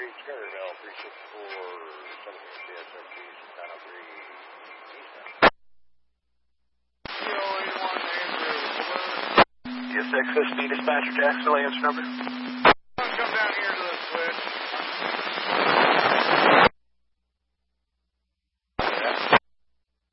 Scaryville, 364, 17 CSXD, Santana 3 Eastbound. CSXSD dispatcher, Jacksonville, answer number.